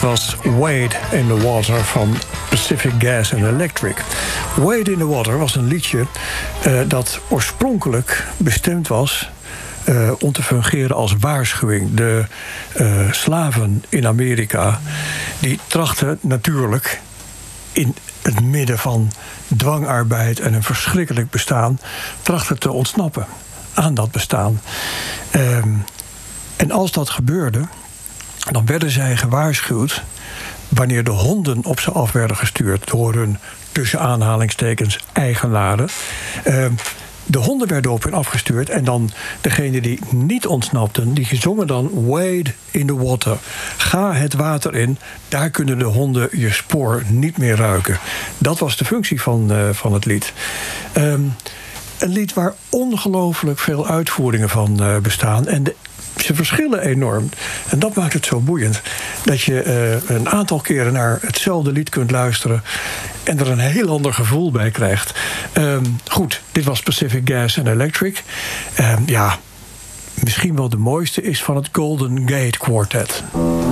was Wade in the Water van Pacific Gas and Electric. Wade in the Water was een liedje dat oorspronkelijk bestemd was om te fungeren als waarschuwing. De slaven in Amerika die trachten natuurlijk in het midden van dwangarbeid en een verschrikkelijk bestaan trachten te ontsnappen aan dat bestaan. En als dat gebeurde, dan werden zij gewaarschuwd wanneer de honden op ze af werden gestuurd door hun, tussen aanhalingstekens, eigenaren. De honden werden op hen afgestuurd en dan degene die niet ontsnapten, die zongen dan Wade in the Water. Ga het water in, daar kunnen de honden je spoor niet meer ruiken. Dat was de functie van het lied. Een lied waar ongelooflijk veel uitvoeringen van bestaan. En ze verschillen enorm. En dat maakt het zo boeiend. Dat je een aantal keren naar hetzelfde lied kunt luisteren en er een heel ander gevoel bij krijgt. Goed, dit was Pacific Gas and Electric. Misschien wel de mooiste is van het Golden Gate Quartet.